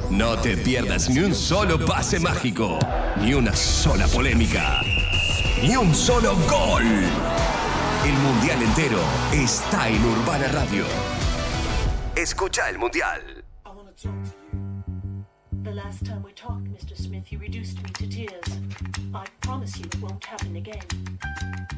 No te pierdas ni un solo pase mágico, ni una sola polémica, ni un solo gol. El Mundial entero está en Urbana Radio. Escucha el Mundial. The last time we talked, Mr. Smith, you reduced me to tears. I promise you it won't happen again.